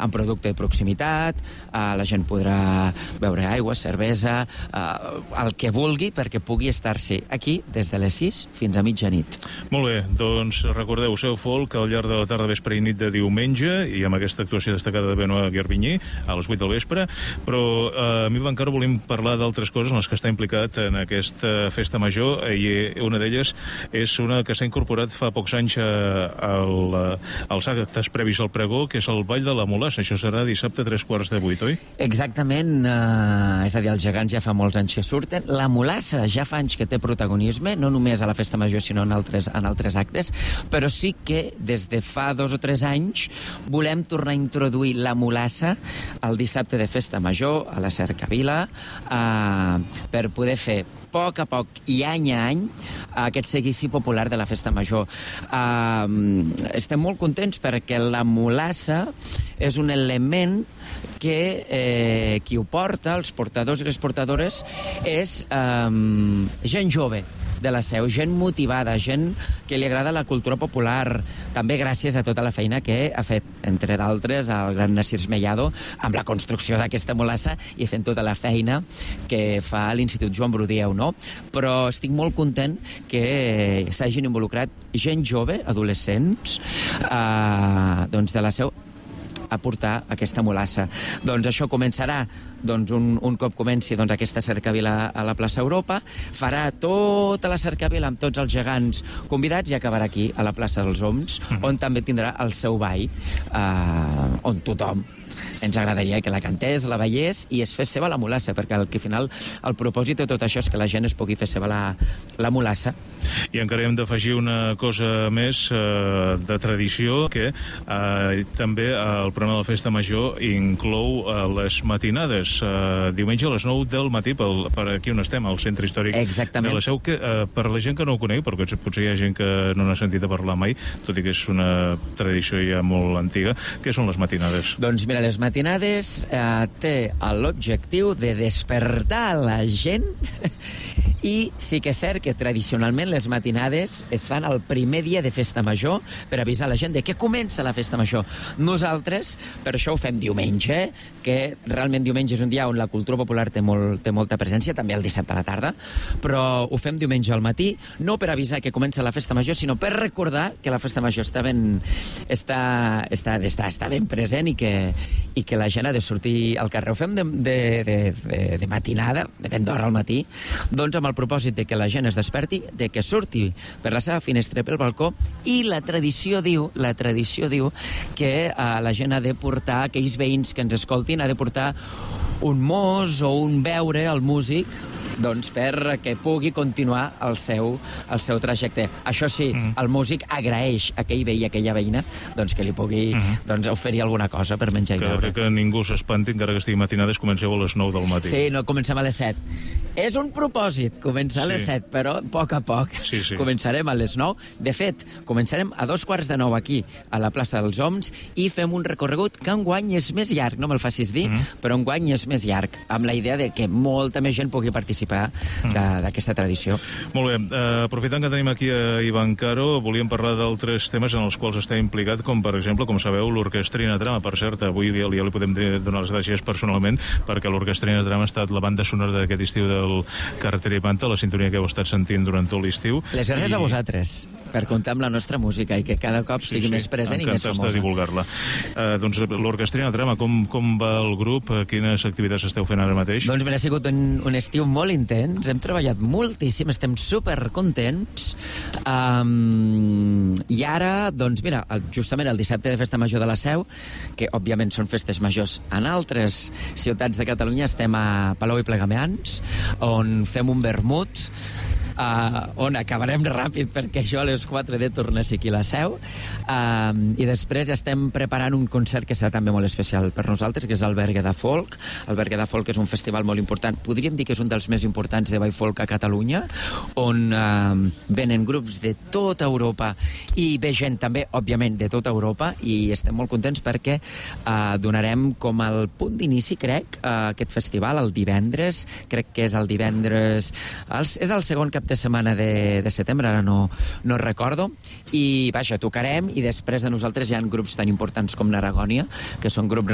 amb producte de proximitat, la gent podrà beure aigua, cervesa, el que vulgui, perquè pugui estar-se aquí des de les 6 fins a mitjanit. Molt bé, doncs recordeu, Seu Folk al llarg de la tarda, vespre i nit de diumenge, i amb aquesta actuació destacada de Benoît Guerbinyí a les 8 del vespre, però a mi encara volem parlar d'altres coses en les que està implicat en aquesta festa major, i una d'elles és una que s'ha incorporat fa pocs anys als actes previs al pregó, que és el Ball de la Mulassa. Això serà dissabte a 7:45, oi? Exactament, és a dir, els gegants ja fa molts anys que surten. La mulassa ja fa anys que té protagonisme, no només a la festa major, sinó en altres actes, però sí que des de fa 2 o 3 anys volem tornar a introduir la mulassa el dissabte de festa major a la Cercavila, per poder fer poc a poc i any a any aquest seguici popular de la festa major. Estem molt contents perquè la mulassa és un element que qui ho porta, els portadors i les portadores, és gent jove de la Seu, gent motivada, gent que li agrada la cultura popular, també gràcies a tota la feina que ha fet, entre d'altres, el gran Narcís Mellado amb la construcció d'aquesta mulassa i fent tota la feina que fa l'Institut Joan Brudieu, no? Però estic molt content que s'hagin involucrat gent jove, adolescents, doncs de la Seu, a portar aquesta mulassa. Doncs això començarà un cop comenci aquesta cercavila a la plaça Europa, farà tota la cercavila amb tots els gegants convidats i acabarà aquí, a la plaça dels Oms, on també tindrà el seu ball, on tothom ens agradaria que la cantés, la ballés i es fes seva la mulassa, perquè al final el propòsit de tot això és que la gent es pugui fer seva la mulassa. I encara hem d'afegir una cosa més de tradició, que també el programa de la Festa Major inclou les matinades, diumenge a les 9 del matí, per aquí on estem, al centre històric de la Seu, que per la gent que no ho conegui, perquè potser hi ha gent que no n'ha sentit a parlar mai, tot i que és una tradició ja molt antiga, què són les matinades? Doncs mira, les matinades té l'objectiu de despertar la gent i sí que és cert que tradicionalment les matinades es fan el primer dia de festa major per avisar la gent de que comença la festa major. Nosaltres, per això ho fem diumenge, que realment diumenge és un dia on la cultura popular té molta presència, també el dissabte a la tarda, però ho fem diumenge al matí, no per avisar que comença la festa major, sinó per recordar que la festa major està ben present i que la gent ha de sortir al carrer. Ho fem de matinada, de ben d'hora al matí, doncs amb el propòsit de que la gent es desperti, de que surti per la seva finestra, pel balcó, i la tradició diu que la gent ha de portar, aquells veïns que ens escoltin, ha de portar un mos o un beure al músic, doncs perquè pugui continuar el seu trajecte. Això sí, el músic agraeix a aquell veí i aquella veïna doncs que li pugui oferir alguna cosa per menjar i beure. Que ningú s'espanti, encara que estigui matinades, comenceu a les 9 del matí. Sí, no, comencem a les 7. És un propòsit, començar a les 7, però a poc a poc. Començarem a les 9. De fet, començarem a 8:45 aquí, a la plaça dels Oms, i fem un recorregut que enguany és més llarg, no me'l facis dir, però enguany és més llarg, amb la idea de que molta més gent pugui participar d'aquesta tradició. Molt bé, aprofitant que tenim aquí a Ivan Caro, volíem parlar d'altres temes en els quals està implicat, com per exemple, com sabeu, l'Orquestrina Trama. Per cert, avui ja li podem donar les gràcies personalment, perquè l'Orquestrina Trama ha estat la banda sonora d'aquest estiu del Carretera i Manta, la sintonia que heu estat sentint durant tot l'estiu. Les gràcies a vosaltres per comptar amb la nostra música i que cada cop sigui més present i més famosa. Encantats de divulgar-la. Doncs l'Orquestrina Trama, com va el grup? Quines activitats esteu fent ara mateix? Doncs mira, ha sigut un estiu molt intens, hem treballat moltíssim, estem supercontents, i ara, doncs mira, justament el dissabte de Festa Major de la Seu, que òbviament són festes majors en altres ciutats de Catalunya, estem a Palau i Plegamans, on fem un vermut, on acabarem ràpid perquè això a les 4 de tornar aquí a la Seu, i després estem preparant un concert que serà també molt especial per nosaltres, que és el Berguedà Folk. El Berguedà Folk és un festival molt important, podríem dir que és un dels més importants de ball folk a Catalunya, on venen grups de tota Europa i ve gent també, òbviament, de tota Europa, i estem molt contents perquè donarem com el punt d'inici, crec, aquest festival el divendres, crec que és el divendres, és el segon cap de setmana de setembre, ara no recordo, i vaja, tocarem, i després de nosaltres hi ha grups tan importants com Naragònia, que són grups